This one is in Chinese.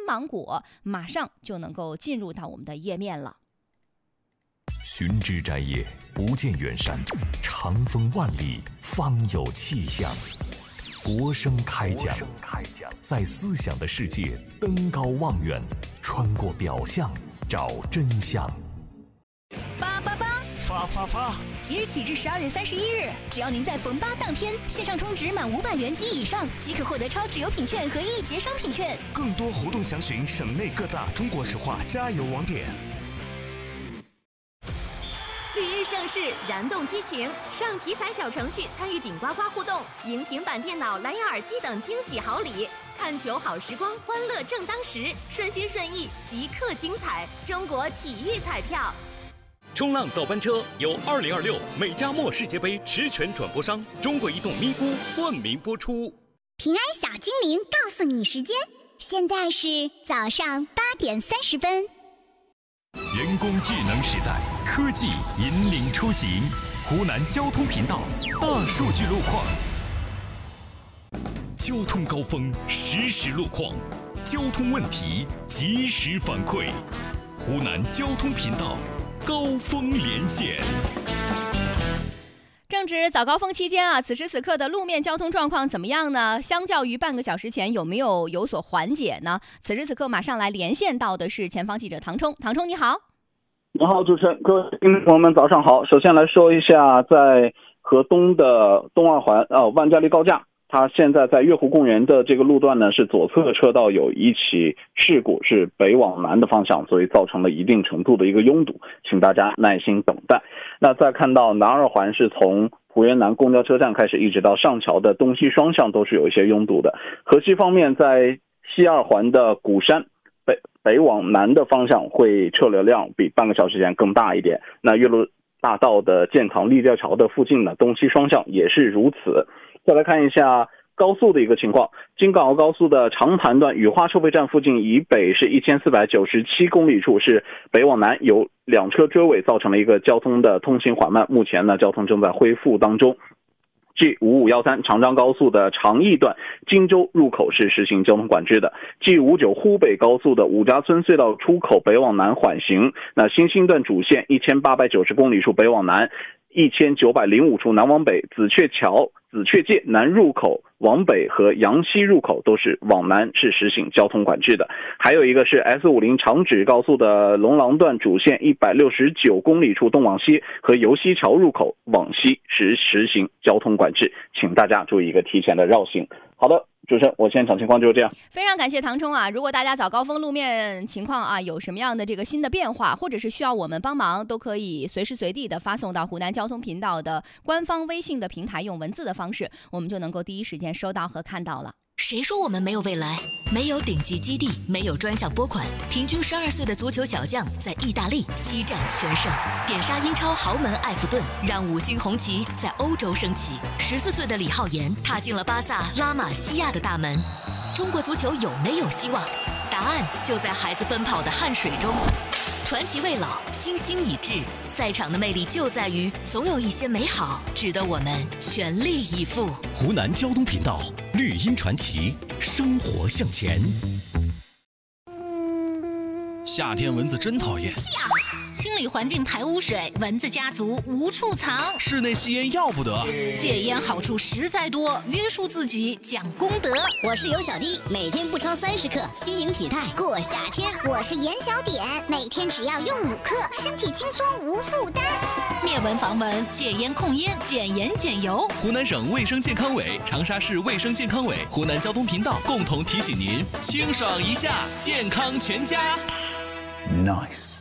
芒果，马上就能够进入到我们的页面了。 寻枝摘叶，不见远山，长风万里，方有气象。国声开讲，在思想的世界登高望远，穿过表象找真相。 发！ 即日起至12月31日，只要您在逢8当天线上充值满500元及以上，即可获得超值优品券和1节商品券。 更多活动详询省内各大中国石化加油网点。 绿茵盛世，燃动激情，上体彩小程序参与顶呱呱互动，赢平板电脑、蓝牙耳机等惊喜好礼。看球好时光，欢乐正当时，顺心顺意，即刻精彩。中国体育彩票。 冲浪早班车由2026美加墨世界杯实权转播商中国移动咪咕冠名播出。 平安小精灵告诉你时间，现在是早上8点30分。 人工智能时代，科技引领出行。湖南交通频道大数据路况，交通高峰实时路况，交通问题及时反馈。湖南交通频道高峰连线。 正值早高峰期间啊，此时此刻的路面交通状况怎么样呢？相较于半个小时前，有所缓解呢？此时此刻马上来连线到的是前方记者唐冲。唐冲你好。 你好，主持人，各位听众朋友们，早上好。首先来说一下，在河东的东二环万家丽高架，它现在在月湖公园的这个路段呢，是左侧车道有一起事故，是北往南的方向，所以造成了一定程度的一个拥堵，请大家耐心等待。那再看到南二环是从浦园南公交车站开始，一直到上桥的东西双向都是有一些拥堵的。河西方面，在西二环的鼓山北往南的方向会车流量比半个小时前更大一点。那岳麓大道的建塘立交桥的附近呢，东西双向也是如此。再来看一下高速的一个情况，京港澳高速的长潭段雨花收费站附近以北是1497公里处，是北往南有2车追尾，造成了一个交通的通行缓慢。目前呢，交通正在恢复当中。G5513 长张高速的长义段荆州入口是实行交通管制的。G59湖北高速的五家村隧道出口北往南缓行。那新兴段主线1890公里处北往南，1905处南往北，紫雀界南入口往北和阳西入口都是往南是实行交通管制的。还有一个是 S50 长指高速的龙廊段主线169公里处东往西和游溪桥入口往西是实行交通管制，请大家注意一个提前的绕行。好的，主持人，我现场情况就是这样。 非常感谢唐冲啊！如果大家早高峰路面情况啊有什么样的这个新的变化，或者是需要我们帮忙，都可以随时随地的发送到湖南交通频道的官方微信的平台，用文字的方式，我们就能够第一时间收到和看到了。 谁说我们没有未来？没有顶级基地，没有专项拨款，平均12岁的足球小将在意大利7战全胜，点杀英超豪门埃弗顿，让5星红旗在欧洲升起。14岁的李浩言踏进了巴萨拉玛西亚的大门。中国足球有没有希望？答案就在孩子奔跑的汗水中。传奇未老，星星已至。赛场的魅力就在于，总有一些美好值得我们全力以赴。 湖南交通频道绿茵传奇，生活向前。 夏天蚊子真讨厌， 清理环境排污水，蚊子家族无处藏。 室内吸烟要不得， 戒烟好处实在多，约束自己讲功德。 我是有小弟，每天不超30克，轻盈体态过夏天。我是严小点，每天只要用5克，身体轻松无负担。 灭蚊防蚊，戒烟控烟，减盐减油。 湖南省卫生健康委、长沙市卫生健康委、湖南交通频道共同提醒您：清爽一下，健康全家。 Nice。